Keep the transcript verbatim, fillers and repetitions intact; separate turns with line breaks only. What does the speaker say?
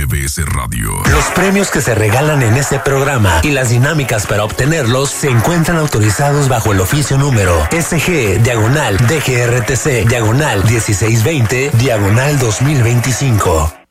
B S Radio.
Los premios que se regalan en este programa y las dinámicas para obtenerlos se encuentran autorizados bajo el oficio número S G, diagonal, D G R T C, diagonal dieciséis veinte, diagonal dos mil veinticinco.